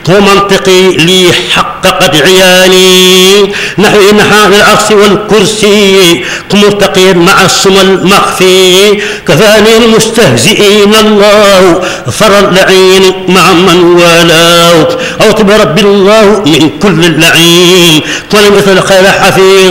ومنطقي لي حققت عياني نحو نحى العرش والكرسي مرتقيا مع السمى المخفي كفاني المستهزئين الله فر اللعين مع من والاه أو برب الله من كل اللعين ولم يثل خير حفيظ